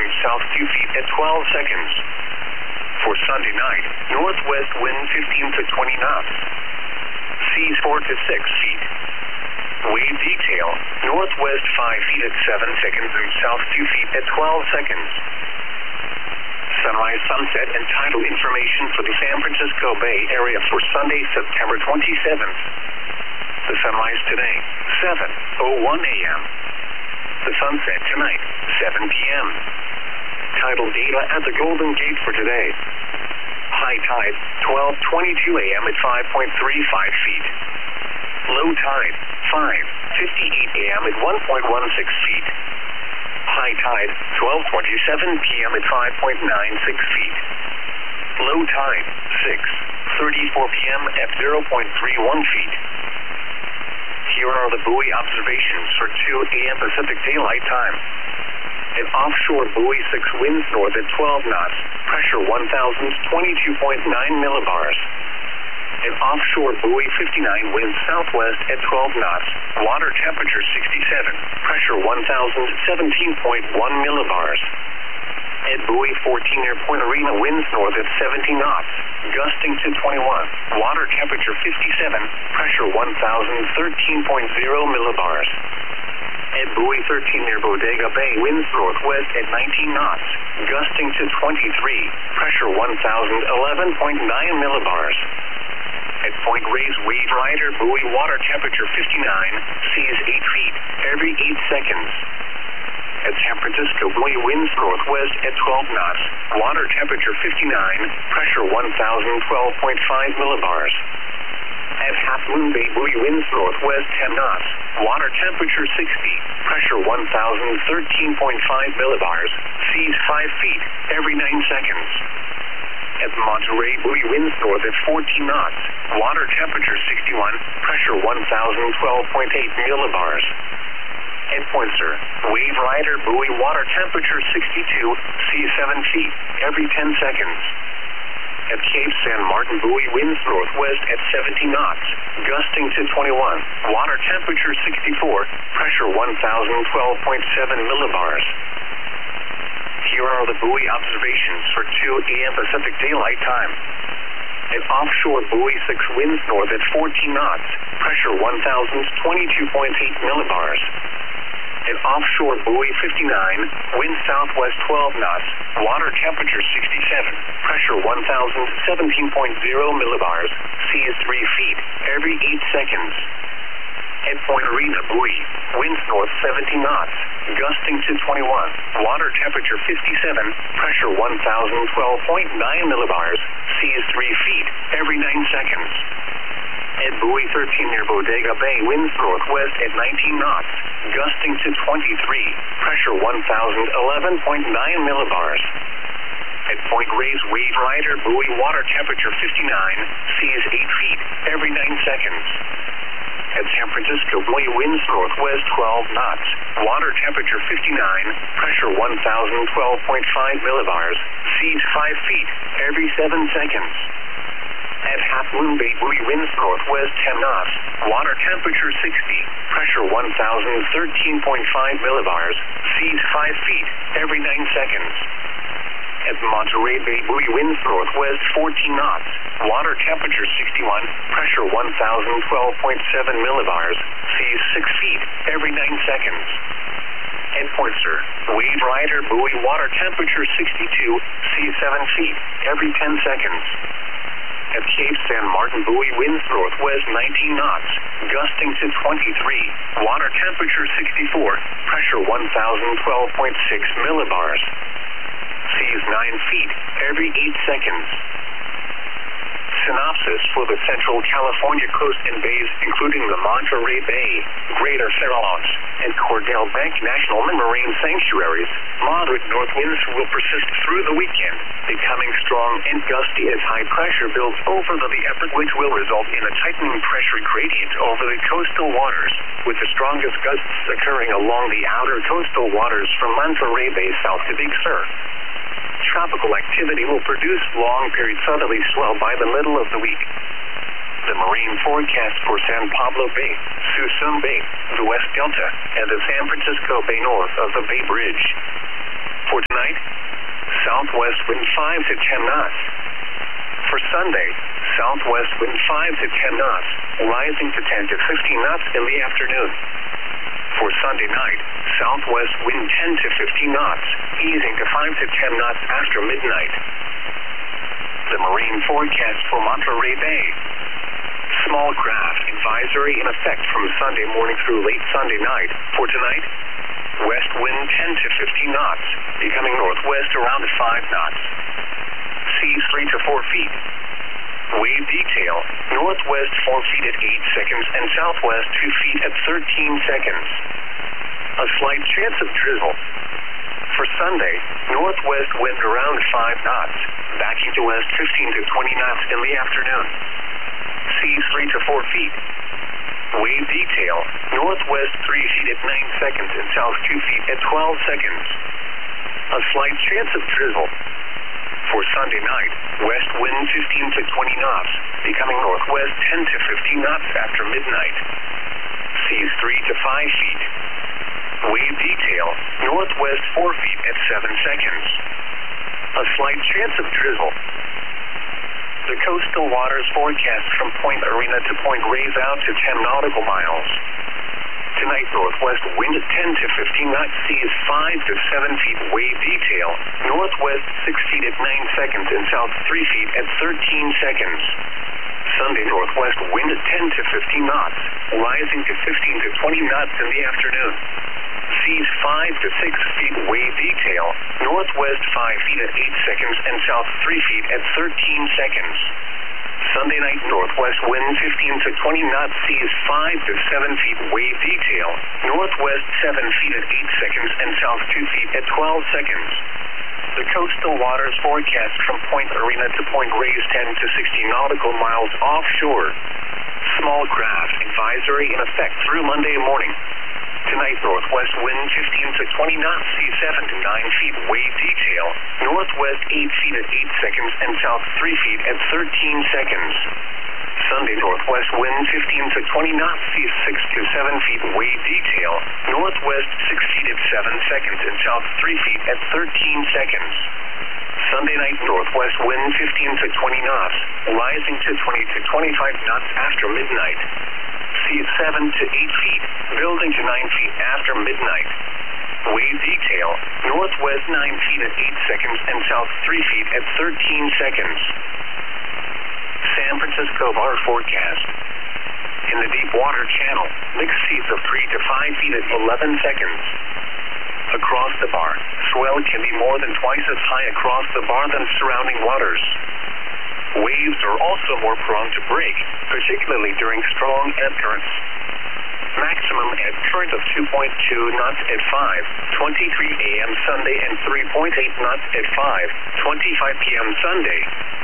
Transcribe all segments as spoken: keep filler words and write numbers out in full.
south two feet at twelve seconds. For Sunday night, northwest wind fifteen to twenty knots. Seas four to six feet. Wave detail, northwest five feet at seven seconds and south two feet at twelve seconds. Sunrise, sunset, and tidal information for the San Francisco Bay Area for Sunday, September twenty-seventh. The sunrise today, seven oh one a m The sunset tonight, seven p m Tidal data at the Golden Gate for today. High tide, twelve twenty-two a m at five point three five feet. Low tide, five fifty-eight a m at one point one six feet. High tide, twelve twenty-seven p m at five point nine six feet. Low tide, six thirty-four p m at zero point three one feet. Here are the buoy observations for two a m Pacific Daylight Time. An offshore buoy six winds north at twelve knots, pressure one thousand twenty-two point nine millibars. An offshore buoy fifty-nine winds southwest at twelve knots, water temperature sixty-seven, pressure one thousand seventeen point one millibars. At buoy fourteen near Point Arena winds north at seventy knots, gusting to twenty-one, water temperature fifty-seven, pressure one thousand thirteen point zero millibars. At buoy thirteen near Bodega Bay winds northwest at nineteen knots, gusting to twenty-three, pressure one thousand eleven point nine millibars. At Point Reyes Wave Rider buoy water temperature fifty-nine, seas eight feet every eight seconds. At San Francisco buoy winds northwest at twelve knots, water temperature fifty-nine, pressure one thousand twelve point five millibars. At Half Moon Bay buoy winds northwest ten knots, water temperature sixty, pressure one thousand thirteen point five millibars, seas five feet every nine seconds. At Monterey buoy winds north at fourteen knots, water temperature sixty-one, pressure one thousand twelve point eight millibars. At Poinsett, Wave Rider buoy water temperature sixty-two, seas seven feet every ten seconds. At Cape San Martin buoy winds northwest at seventy knots, gusting to twenty-one, water temperature sixty-four, pressure one thousand twelve point seven millibars. Here are the buoy observations for two a m Pacific Daylight Time. An offshore buoy six winds north at fourteen knots, pressure one thousand twenty-two point eight millibars. An offshore buoy fifty-nine, wind southwest twelve knots, water temperature sixty-seven, pressure one thousand seventeen point zero millibars, seas three feet every eight seconds. At Point Arena buoy, winds north seventy knots, gusting to twenty-one, water temperature fifty-seven, pressure one thousand twelve point nine millibars, seas three feet every nine seconds. At buoy thirteen near Bodega Bay, winds northwest at nineteen knots, gusting to twenty-three, pressure one thousand eleven point nine millibars. At Point Reyes Wave Rider buoy water temperature fifty-nine, seas eight feet every nine seconds. At San Francisco buoy winds northwest twelve knots, water temperature fifty-nine, pressure one thousand twelve point five millibars, seas five feet every seven seconds. At Half Moon Bay buoy winds northwest ten knots, water temperature sixty, pressure one thousand thirteen point five millibars, seas five feet every nine seconds. At Monterey Bay buoy winds northwest fourteen knots, water temperature sixty-one, pressure one thousand twelve point seven millibars, seas six feet every nine seconds. At Poinsett, Wave Rider buoy water temperature sixty-two, seas seven feet every ten seconds. At Cape San Martin buoy winds northwest nineteen knots, gusting to twenty-three, water temperature sixty-four, pressure one thousand twelve point six millibars. Seas nine feet every eight seconds. Synopsis for the Central California coast and bays, including the Monterey Bay, Greater Farallones, and Cordell Bank National Marine Sanctuaries. Moderate north winds will persist through the weekend, becoming strong and gusty as high pressure builds over the upper, which will result in a tightening pressure gradient over the coastal waters, with the strongest gusts occurring along the outer coastal waters from Monterey Bay south to Big Sur. Tropical activity will produce long-period southerly swell by the middle of the week. The marine forecast for San Pablo Bay, Suisun Bay, the West Delta, and the San Francisco Bay north of the Bay Bridge. For tonight, southwest wind five to ten knots. For Sunday, southwest wind five to ten knots, rising to ten to fifteen knots in the afternoon. For Sunday night, southwest wind ten to fifteen knots, easing to five to ten knots after midnight. The marine forecast for Monterey Bay. Small craft advisory in effect from Sunday morning through late Sunday night. For tonight, west wind ten to fifteen knots, becoming northwest around five knots. Seas three to four feet. Wave detail, northwest four feet at eight seconds and southwest two feet at thirteen seconds. A slight chance of drizzle. For Sunday, northwest wind around five knots, backing to west fifteen to twenty knots in the afternoon. Seas three to four feet. Wave detail, northwest three feet at nine seconds and south two feet at twelve seconds. A slight chance of drizzle. For Sunday night, west wind fifteen to twenty knots, becoming northwest ten to fifteen knots after midnight. Seas three to five feet. Wave detail, northwest four feet at seven seconds. A slight chance of drizzle. The coastal waters forecast from Point Arena to Point Reyes out to ten nautical miles. Tonight, northwest wind at ten to fifteen knots, seas five to seven feet. Wave detail, northwest six feet at nine seconds and south three feet at thirteen seconds. Sunday, northwest wind at ten to fifteen knots, rising to fifteen to twenty knots in the afternoon. Seas five to six feet. Wave detail, northwest five feet at eight seconds and south three feet at thirteen seconds. Sunday night, northwest wind fifteen to twenty knots, seas five to seven feet. Wave detail, northwest seven feet at eight seconds and south two feet at twelve seconds. The coastal waters forecast from Point Arena to Point Reyes ten to sixteen nautical miles offshore. Small craft advisory in effect through Monday morning. Tonight, northwest wind fifteen to twenty knots, seas seven to nine feet. Wave detail, northwest eight feet at eight seconds and south three feet at thirteen seconds. Sunday, northwest wind fifteen to twenty knots, seas six to seven feet. Wave detail, northwest six feet at seven seconds and south three feet at thirteen seconds. Sunday night, northwest wind fifteen to twenty knots, rising to twenty to twenty-five knots after midnight. Seas seven to eight feet, building to nine feet after midnight. Wave detail, northwest nine feet at eight seconds and south three feet at thirteen seconds. San Francisco bar forecast. In the deep water channel, mixed seas of three to five feet at eleven seconds. Across the bar, swell can be more than twice as high across the bar than surrounding waters. Waves are also more prone to break, particularly during strong ebb currents. Maximum ebb current of two point two knots at five twenty-three a m Sunday and three point eight knots at five twenty-five p m Sunday.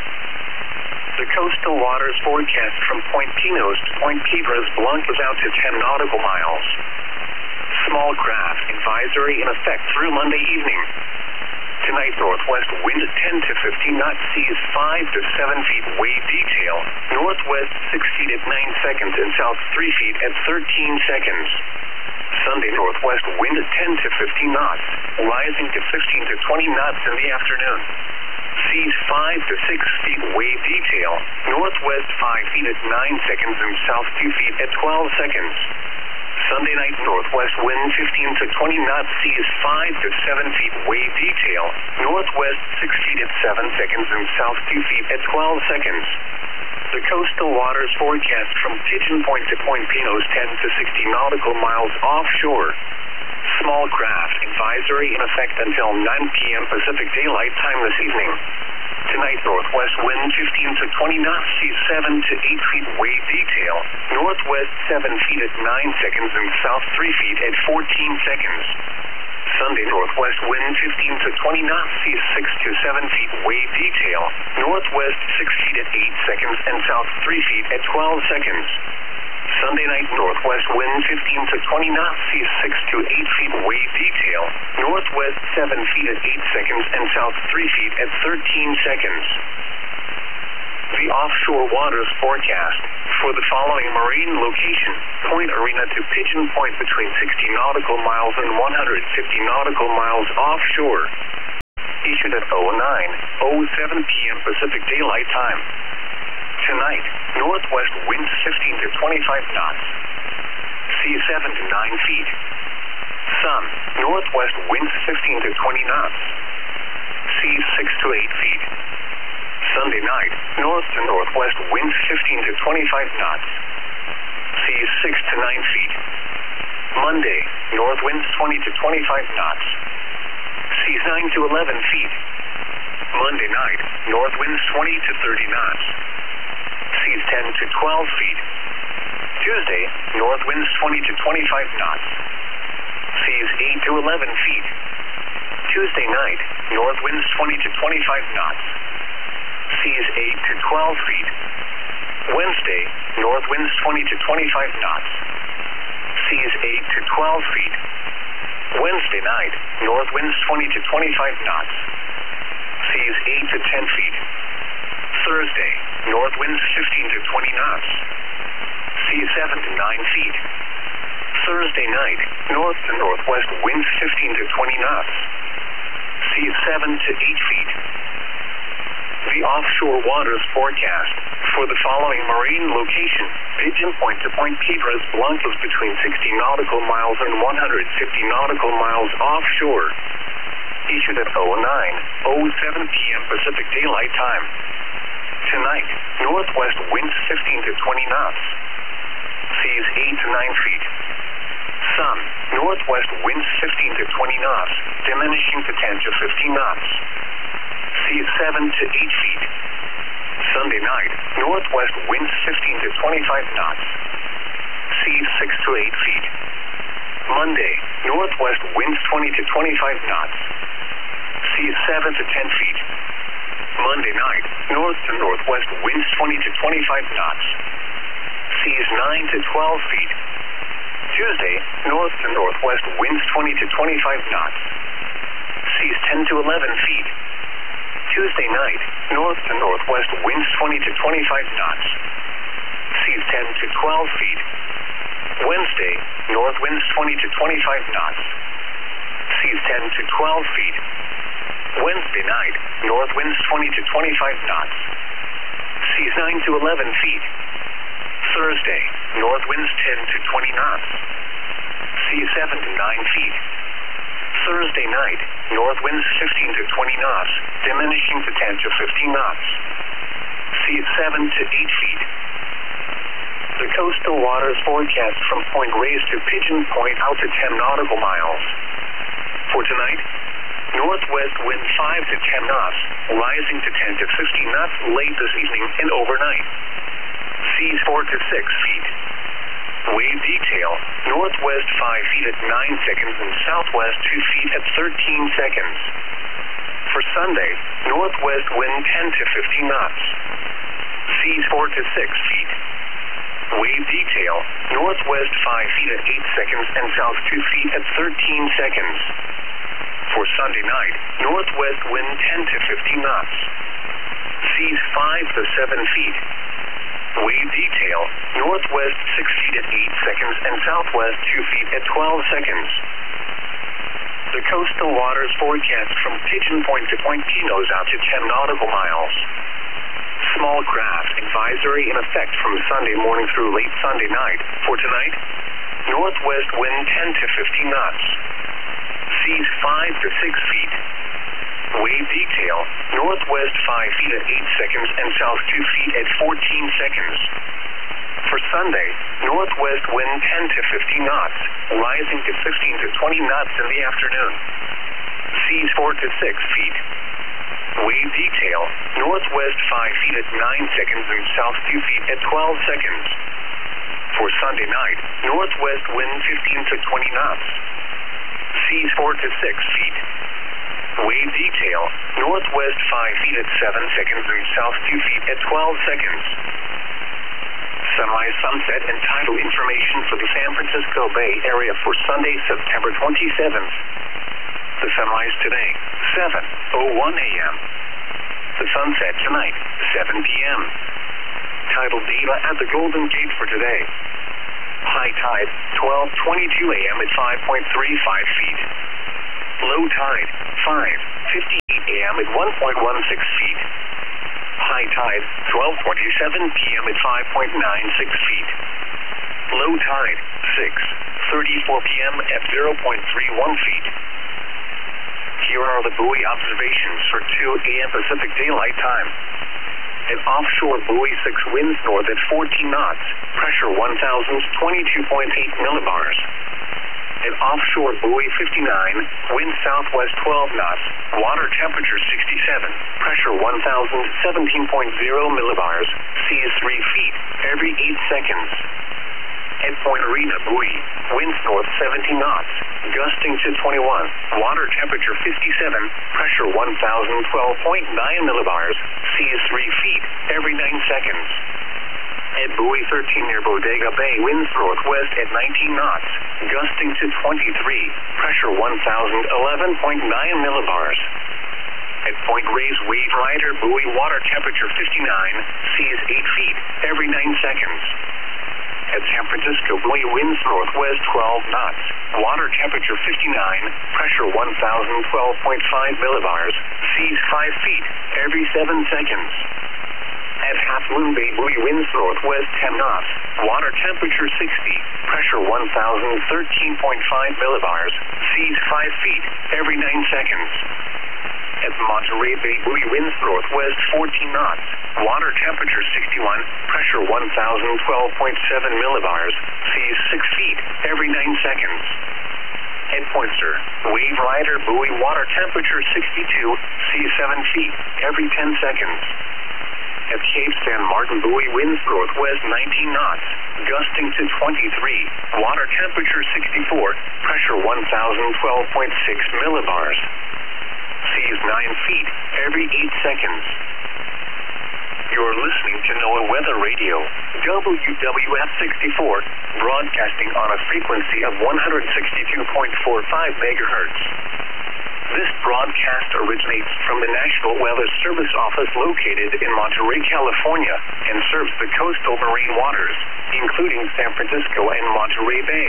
The coastal waters forecast from Point Pinos to Point Quiebras Blancas out to ten nautical miles. Small craft advisory in effect through Monday evening. Tonight, northwest wind at ten to fifteen knots, seas five to seven feet. Wave detail, northwest six feet at nine seconds and south three feet at thirteen seconds. Sunday, northwest wind at ten to fifteen knots, rising to fifteen to twenty knots in the afternoon. Seas five to six feet. Wave detail, northwest five feet at nine seconds and south two feet at twelve seconds. Sunday night, northwest wind fifteen to twenty knots, seas five to seven feet. Wave detail, northwest six feet at seven seconds and south two feet at twelve seconds. The coastal waters forecast from Pigeon Point to Point Pinos ten to sixty nautical miles offshore. Small craft advisory in effect until nine p m Pacific Daylight Time this evening. Tonight, northwest wind fifteen to twenty knots, seas seven to eight feet. Wave detail, northwest seven feet at nine seconds and south three feet at fourteen seconds. Sunday, northwest wind fifteen to twenty knots, seas six to seven feet. Wave detail, northwest six feet at eight seconds and south three feet at twelve seconds. Sunday night, northwest wind fifteen to twenty knots, seas six to eight feet. Wave detail, northwest seven feet at eight seconds and south three feet at thirteen seconds. The offshore waters forecast for the following marine location: Point Arena to Pigeon Point between sixty nautical miles and one hundred fifty nautical miles offshore. issued at oh nine oh seven p m Pacific Daylight Time. Tonight, northwest winds fifteen to twenty-five knots. Seas seven to nine feet. Sun, northwest winds fifteen to twenty knots. Seas six to eight feet. Sunday night, north to northwest winds fifteen to twenty-five knots. Seas six to nine feet. Monday, north winds twenty to twenty-five knots. Seas nine to eleven feet. Monday night, north winds twenty to thirty knots. Seas ten to twelve feet. Tuesday, north winds twenty to twenty-five knots. Seas eight to eleven feet. Tuesday night, north winds twenty to twenty-five knots. Seas eight to twelve feet. Wednesday, north winds twenty to twenty-five knots. Seas eight to twelve feet. Wednesday night, north winds twenty to twenty-five knots. Seas eight to ten feet. Thursday, north winds fifteen to twenty knots. Seas seven to nine feet. Thursday night, north to northwest winds fifteen to twenty knots. Seas seven to eight feet. The offshore waters forecast for the following marine location: Pigeon Point to Point Piedras Blancas between sixty nautical miles and one hundred fifty nautical miles offshore. Issued at oh nine oh seven p m Pacific Daylight Time. Tonight, northwest winds fifteen to twenty knots. Seas eight to nine feet. Sun, northwest winds fifteen to twenty knots, diminishing to ten to fifteen knots. Seas seven to eight feet. Sunday night, northwest winds fifteen to twenty-five knots. Seas six to eight feet. Monday, northwest winds twenty to twenty-five knots. Seas seven to ten feet. Monday night, north to northwest winds twenty to twenty-five knots. Seas nine to twelve feet. Tuesday, north to northwest winds twenty to twenty-five knots. Seas ten to eleven feet. Tuesday night, north to northwest winds twenty to twenty-five knots. Seas ten to twelve feet. Wednesday, north winds twenty to twenty-five knots. Seas ten to twelve feet. Wednesday night, north winds twenty to twenty-five knots. Seas nine to eleven feet. Thursday, north winds ten to twenty knots. Seas seven to nine feet. Thursday night, north winds fifteen to twenty knots, diminishing to ten to fifteen knots. Seas seven to eight feet. The coastal waters forecast from Point Reyes to Pigeon Point out to ten nautical miles. For tonight, northwest wind five to ten knots, rising to ten to fifteen knots late this evening and overnight. Seas four to six feet. Wave detail, northwest five feet at nine seconds and southwest two feet at thirteen seconds. For Sunday, northwest wind ten to fifteen knots. Seas four to six feet. Wave detail, northwest five feet at eight seconds and south two feet at thirteen seconds. For Sunday night, northwest wind ten to fifteen knots. Seas five to seven feet. Wave detail, northwest six feet at eight seconds and southwest two feet at twelve seconds. The coastal waters forecast from Pigeon Point to Point Pinos out to ten nautical miles. Small craft advisory in effect from Sunday morning through late Sunday night. For tonight, northwest wind ten to fifteen knots. Seas five to six feet. Wave detail, northwest five feet at eight seconds and south two feet at fourteen seconds. For Sunday, northwest wind ten to fifteen knots, rising to fifteen to twenty knots in the afternoon. Seas four to six feet. Wave detail, northwest five feet at nine seconds and south two feet at twelve seconds. For Sunday night, northwest wind fifteen to twenty knots. Seas four to six feet. Wave detail, northwest five feet at seven seconds and south two feet at twelve seconds. Sunrise, sunset, and tidal information for the San Francisco Bay Area for Sunday, September twenty-seventh. The sunrise today, seven oh one a m The sunset tonight, seven p m Tidal data at the Golden Gate for today. High tide, twelve twenty-two a m at five point three five feet. Low tide, five fifty-eight a m m at one point one six feet. High tide, twelve twenty-seven p m at five point nine six feet. Low tide, six thirty-four p m at zero point three one feet. Here are the buoy observations for two a m Pacific Daylight Time. An offshore buoy six winds north at fourteen knots, pressure one thousand twenty-two point eight millibars. An offshore buoy fifty-nine, wind southwest twelve knots, water temperature sixty-seven, pressure one thousand seventeen point zero millibars, seas three feet, every eight seconds. At Point Arena buoy, winds north seventeen knots, gusting to twenty-one, water temperature fifty-seven, pressure one thousand twelve point nine millibars, seas three feet, every nine seconds. At buoy thirteen near Bodega Bay, winds northwest at nineteen knots, gusting to twenty-three, pressure one thousand eleven point nine millibars. At Point Reyes Wave Rider buoy, water temperature fifty-nine, seas eight feet, every nine seconds. At San Francisco buoy, winds northwest twelve knots, water temperature fifty-nine, pressure one thousand twelve point five millibars, seas five feet, every seven seconds. At Half Moon Bay buoy, winds northwest ten knots, water temperature sixty, pressure one thousand thirteen point five millibars, seas five feet, every nine seconds. At Monterey Bay buoy, winds northwest fourteen knots, water temperature sixty-one, pressure one thousand twelve point seven millibars, seas six feet, every nine seconds. At Pointer, Wave Rider buoy, water temperature sixty-two, seas seven feet, every ten seconds. At Cape San Martin buoy, winds northwest nineteen knots, gusting to twenty-three, water temperature sixty-four, pressure one thousand twelve point six millibars. Seas nine feet, every eight seconds. You're listening to NOAA Weather Radio, W W F sixty-four, broadcasting on a frequency of one hundred sixty-two point four five megahertz. This broadcast originates from the National Weather Service Office located in Monterey, California, and serves the coastal marine waters, including San Francisco and Monterey Bay.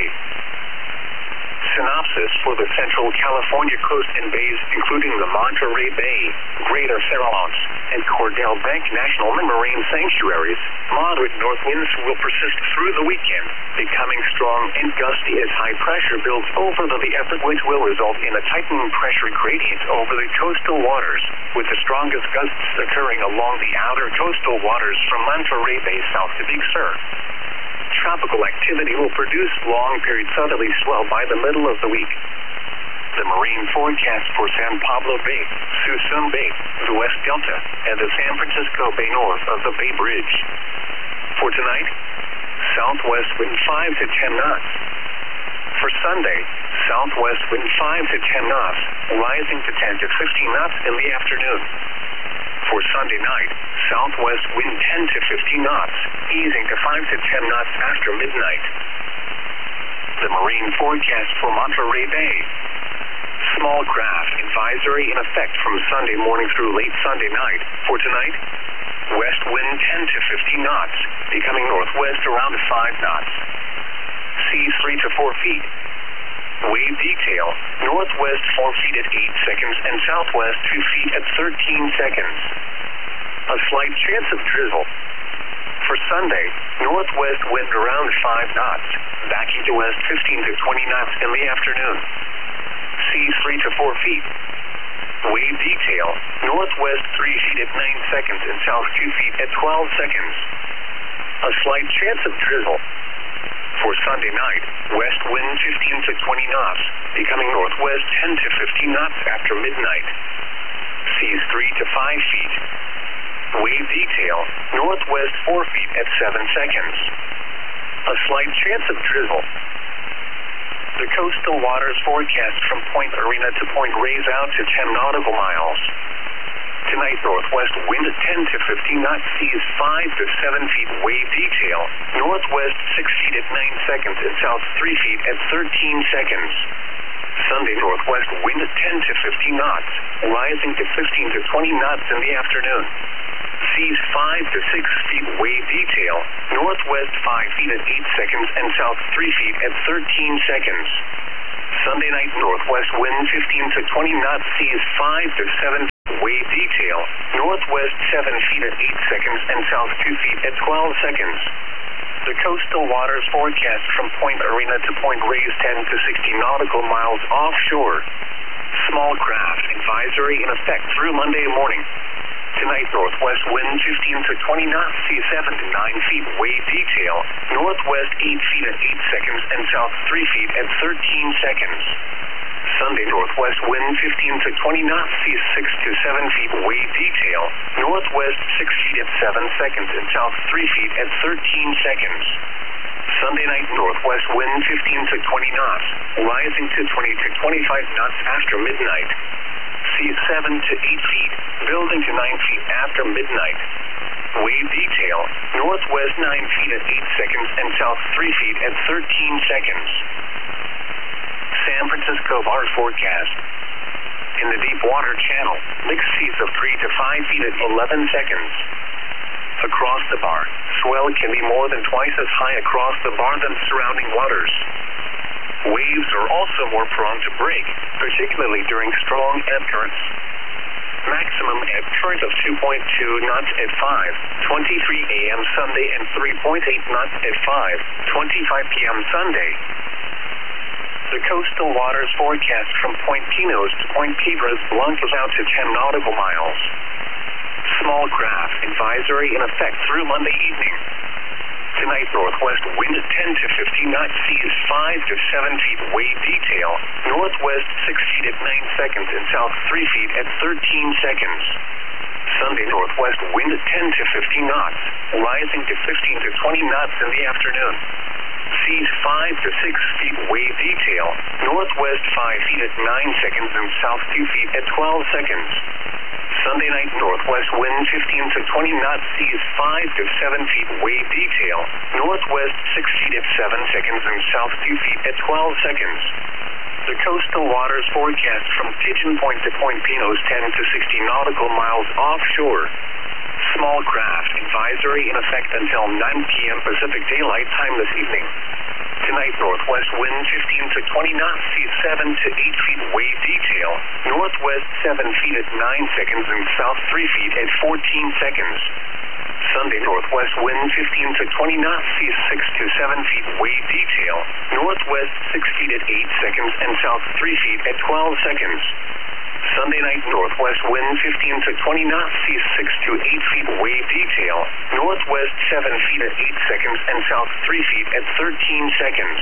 Synopsis for the Central California coast and bays, including the Monterey Bay, Greater Farallones, and Cordell Bank National Marine Sanctuaries. Moderate north winds will persist through the weekend, becoming strong and gusty as high pressure builds over the effort, which will result in a tightening pressure gradient over the coastal waters, with the strongest gusts occurring along the outer coastal waters from Monterey Bay south to Big Sur. Tropical activity will produce long-period southerly swell by the middle of the week. The marine forecast for San Pablo Bay, Suisun Bay, the West Delta, and the San Francisco Bay north of the Bay Bridge. For tonight, southwest wind five to ten knots. For Sunday, southwest wind five to ten knots, rising to ten to fifteen knots in the afternoon. For Sunday night, southwest wind ten to fifteen knots, easing to five to ten knots after midnight. The marine forecast for Monterey Bay. Small craft advisory in effect from Sunday morning through late Sunday night. For tonight, west wind ten to fifteen knots, becoming northwest around five knots. Seas three to four feet. Wave detail, northwest four feet at eight seconds and southwest two feet at thirteen seconds. A slight chance of drizzle. For Sunday, northwest wind around five knots, backing to west fifteen to twenty knots in the afternoon. Seas three to four feet. Wave detail, northwest three feet at nine seconds and south two feet at twelve seconds. A slight chance of drizzle. For Sunday night, west wind fifteen to twenty knots, becoming northwest ten to fifteen knots after midnight. Seas three to five feet. Wave detail, northwest four feet at seven seconds. A slight chance of drizzle. The coastal waters forecast from Point Arena to Point Reyes out to ten nautical miles. Tonight, northwest wind ten to fifteen knots, seas five to seven feet. Wave detail, northwest six feet at nine seconds and south three feet at thirteen seconds. Sunday, northwest wind ten to fifteen knots, rising to fifteen to twenty knots in the afternoon. Seas five to six feet. Wave detail, northwest five feet at eight seconds and south three feet at thirteen seconds. Sunday night, northwest wind fifteen to twenty knots, seas five to seven. Wave seven feet at eight seconds and south two feet at twelve seconds. The coastal waters forecast from Point Arena to Point Reyes ten to sixty nautical miles offshore. Small craft advisory in effect through Monday morning. Tonight, northwest wind fifteen to twenty knots, sea seven to nine feet, wave detail. Northwest eight feet at eight seconds and south three feet at thirteen seconds. Sunday, northwest wind fifteen to twenty knots, sea six to seven feet, wave detail. Northwest six feet at seven seconds and south three feet at thirteen seconds. Sunday night, northwest wind fifteen to twenty knots, rising to twenty to twenty-five knots after midnight. Sea seven to eight feet, building to nine feet after midnight. Wave detail, northwest nine feet at eight seconds and south three feet at thirteen seconds. San Francisco bar forecast. In the deep water channel, mixed seas of three to five feet at eleven seconds. Across the bar, swell can be more than twice as high across the bar than surrounding waters. Waves are also more prone to break, particularly during strong ebb currents. Maximum ebb current of two point two knots at five twenty-three a m Sunday and three point eight knots at five twenty-five p m Sunday. The coastal waters forecast from Point Pinos to Point Piedras Blancas out to ten nautical miles. Small craft advisory in effect through Monday evening. Tonight, northwest wind ten to fifteen knots, seas five to seven feet, wave detail. Northwest six feet at nine seconds and south three feet at thirteen seconds. Sunday, northwest wind ten to fifteen knots, rising to fifteen to twenty knots in the afternoon. Seas five to six feet, wave detail. Northwest five feet at nine seconds and south two feet at twelve seconds. Sunday night, northwest wind fifteen to twenty knots, seas five to seven feet, wave detail. Northwest six feet at seven seconds and south two feet at twelve seconds. The coastal waters forecast from Pigeon Point to Point Pinos ten to sixty nautical miles offshore. Small craft advisory in effect until nine p m Pacific Daylight Time this evening. Tonight, northwest wind fifteen to twenty knots, seas seven to eight feet, wave detail. Northwest seven feet at nine seconds and south three feet at fourteen seconds. Sunday, northwest wind fifteen to twenty knots, seas six to seven feet, wave detail. Northwest six feet at eight seconds and south three feet at twelve seconds. Sunday night, northwest wind fifteen to twenty knots, seas six to eight feet, wave detail. Northwest seven feet at eight seconds and south three feet at thirteen seconds.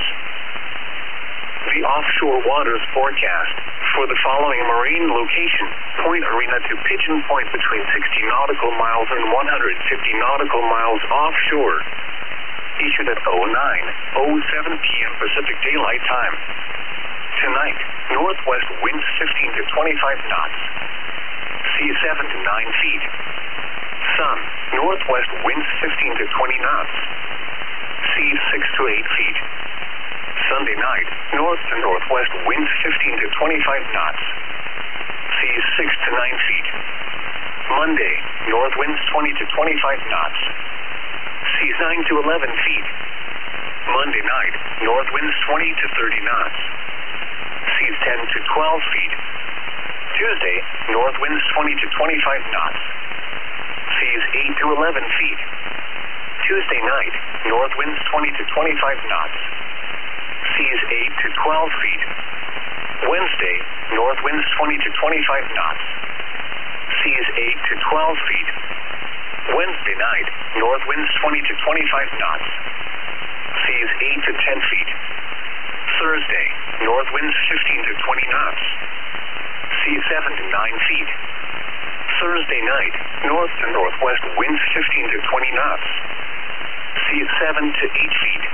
The offshore waters forecast for the following marine location: Point Arena to Pigeon Point between sixty nautical miles and one hundred fifty nautical miles offshore. Issued at oh nine oh seven p m Pacific Daylight Time. Tonight, northwest winds fifteen to twenty-five knots. Sea seven to nine feet. Sun, northwest winds fifteen to twenty knots. Seas six to eight feet. Sunday night, north to northwest winds fifteen to twenty-five knots. Seas six to nine feet. Monday, north winds twenty to twenty-five knots. Seas nine to eleven feet. Monday night, north winds twenty to thirty knots. Seas ten to twelve feet. Tuesday, north winds twenty to twenty-five knots. Seas eight to eleven feet. Tuesday night, north winds twenty to twenty-five knots. Seas eight to twelve feet. Wednesday, north winds twenty to twenty-five knots. Seas eight to twelve feet. Wednesday night, north winds twenty to twenty-five knots. Seas eight to ten feet. Thursday, north winds fifteen to twenty knots. Seas seven to nine feet. Thursday night, north to northwest winds fifteen to twenty knots. Seas seven to eight feet.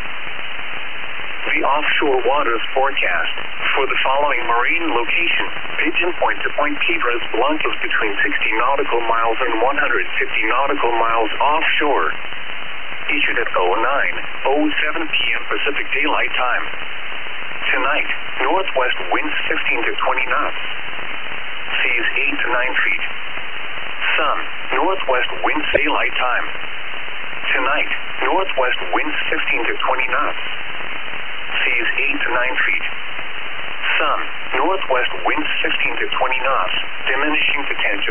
The offshore waters forecast for the following marine location: Pigeon Point to Point Piedras Blancas between sixty nautical miles and one hundred fifty nautical miles offshore. Issued at oh nine oh seven p m Pacific Daylight Time. Tonight, northwest winds fifteen to twenty knots. Seas eight to nine feet. Sun, northwest winds daylight time. Tonight, northwest winds fifteen to twenty knots. Seas eight to nine feet. Sun, northwest winds fifteen to twenty knots, diminishing potential.